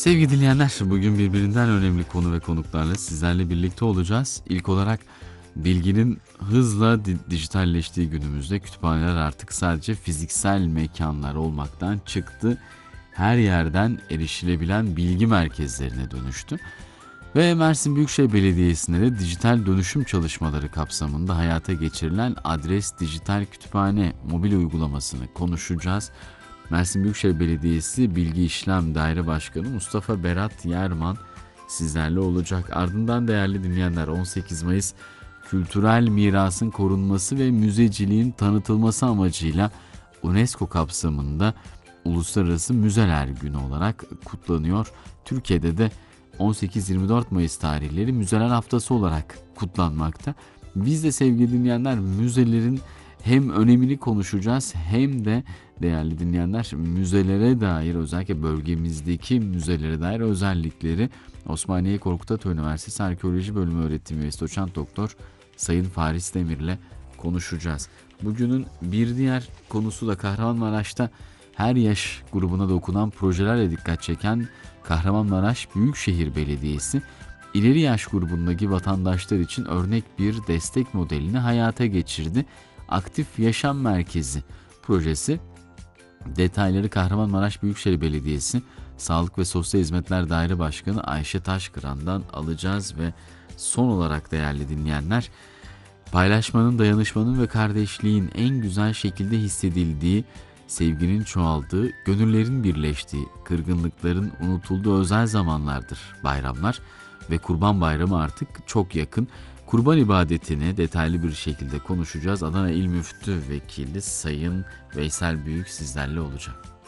Sevgili dinleyenler, bugün birbirinden önemli konu ve konuklarla sizlerle birlikte olacağız. İlk olarak bilginin hızla dijitalleştiği günümüzde kütüphaneler artık sadece fiziksel mekanlar olmaktan çıktı. Her yerden erişilebilen bilgi merkezlerine dönüştü. Ve Mersin Büyükşehir Belediyesi'nde de dijital dönüşüm çalışmaları kapsamında hayata geçirilen Adres Dijital Kütüphane mobil uygulamasını konuşacağız. Mersin Büyükşehir Belediyesi Bilgi İşlem Daire Başkanı Mustafa Berat Yerman sizlerle olacak. Ardından değerli dinleyenler, 18 Mayıs kültürel mirasın korunması ve müzeciliğin tanıtılması amacıyla UNESCO kapsamında Uluslararası Müzeler Günü olarak kutlanıyor. Türkiye'de de 18-24 Mayıs tarihleri Müzeler Haftası olarak kutlanmakta. Biz de sevgili dinleyenler müzelerin hem önemini konuşacağız hem de değerli dinleyenler müzelere dair, özellikle bölgemizdeki müzelere dair özellikleri Osmaniye Korkut Ata Üniversitesi Arkeoloji Bölümü öğretim üyesi doçent doktor Sayın Faris Demir'le konuşacağız. Bugünün bir diğer konusu da Kahramanmaraş'ta her yaş grubuna dokunan projelerle dikkat çeken Kahramanmaraş Büyükşehir Belediyesi, ileri yaş grubundaki vatandaşlar için örnek bir destek modelini hayata geçirdi. Aktif Yaşam Merkezi projesi, detayları Kahramanmaraş Büyükşehir Belediyesi Sağlık ve Sosyal Hizmetler Daire Başkanı Ayşe Taşkıran'dan alacağız ve son olarak değerli dinleyenler, paylaşmanın, dayanışmanın ve kardeşliğin en güzel şekilde hissedildiği, sevginin çoğaldığı, gönüllerin birleştiği, kırgınlıkların unutulduğu özel zamanlardır bayramlar ve Kurban Bayramı artık çok yakın. Kurban ibadetini detaylı bir şekilde konuşacağız. Adana İl Müftü Vekili Sayın Veysel Büyük sizlerle olacak.